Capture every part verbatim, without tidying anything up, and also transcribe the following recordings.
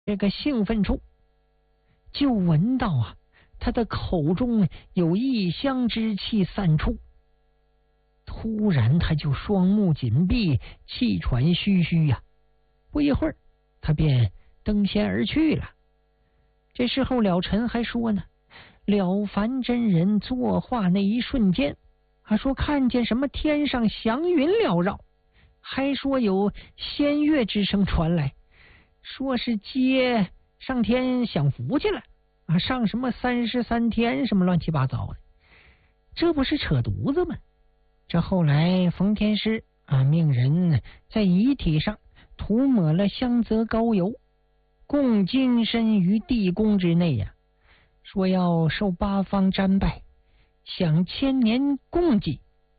这个兴奋处，就闻到啊，他的口中有异香之气散出。突然，他就双目紧闭，气喘吁吁呀、啊。不一会儿，他便登仙而去了。这时候，了尘还说呢，了凡真人作画那一瞬间，他说看见什么天上祥云缭绕，还说有仙乐之声传来，说是接上天享福去了啊，上什么三十三天什么乱七八糟的，这不是扯犊子吗？这后来冯天师啊，命人在遗体上涂抹了香泽膏油，供金身于地宫之内呀、啊，说要受八方瞻拜，享千年供给。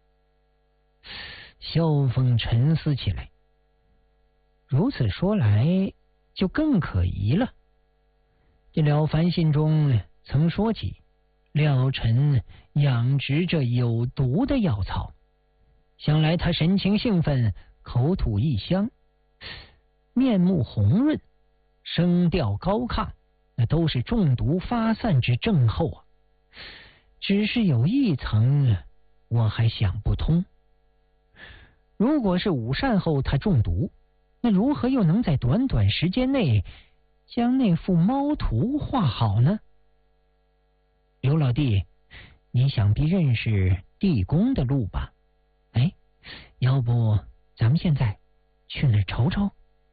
萧峰沉思起来，如此说来就更可疑了。这了凡信中曾说起，了尘养殖着有毒的药草，想来他神情兴奋，口吐异香，面目红润，声调高亢，那都是中毒发散之症候啊。只是有一层我还想不通，如果是午膳后他中毒，那如何又能在短短时间内将那幅猫图画好呢？刘老弟，你想必认识地宫的路吧？哎，要不咱们现在去那儿瞅瞅？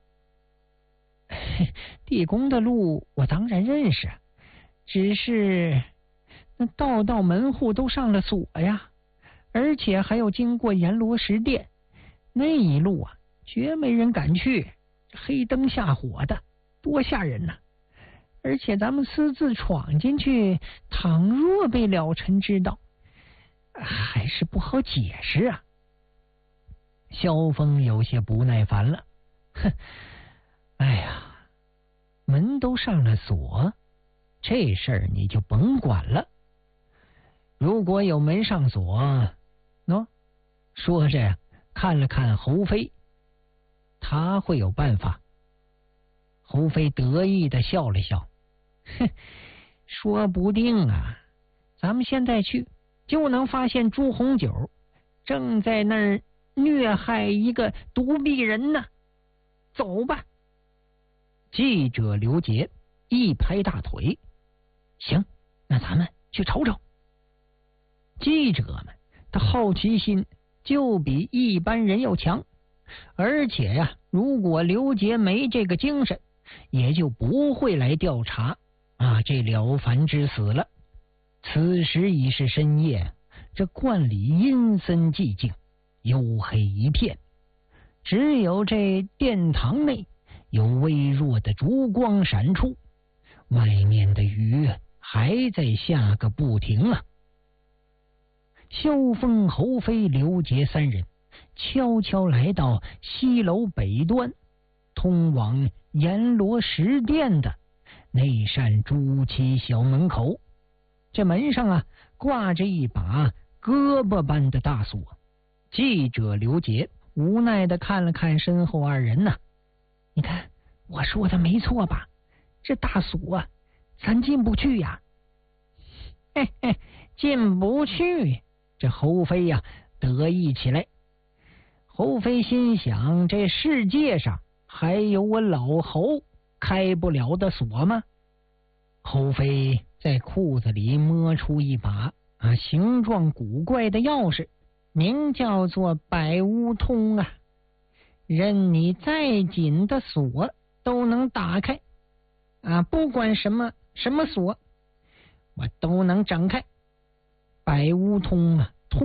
地宫的路我当然认识，只是那道道门户都上了锁呀，而且还要经过阎罗石殿，那一路啊，绝没人敢去，黑灯瞎火的，多吓人呐、啊！而且咱们私自闯进去，倘若被了尘知道，还是不好解释啊。萧峰有些不耐烦了，哼，哎呀，门都上了锁，这事儿你就甭管了。如果有门上锁，喏，说着呀，看了看侯飞，他会有办法。侯飞得意的笑了笑，哼，说不定啊，咱们现在去就能发现朱红九正在那儿虐害一个独臂人呢。走吧。记者刘杰一拍大腿，行，那咱们去瞅瞅。记者们的好奇心就比一般人要强，而且呀、啊，如果刘杰没这个精神，也就不会来调查啊这了凡之死了。此时已是深夜，这观里阴森寂静，黝黑一片，只有这殿堂内有微弱的烛光闪出，外面的雨还在下个不停啊。萧峰、侯飞、刘杰三人悄悄来到西楼北端，通往阎罗石殿的那扇朱漆小门口。这门上啊挂着一把胳膊般的大锁。记者刘杰无奈的看了看身后二人呐、啊，你看我说的没错吧？这大锁啊，咱进不去呀。嘿嘿，进不去。这侯飞呀、啊、得意起来。侯飞心想，这世界上还有我老侯开不了的锁吗？侯飞在裤子里摸出一把啊形状古怪的钥匙，名叫做百屋通啊，任你再紧的锁都能打开啊，不管什么什么锁我都能整开。百屋通啊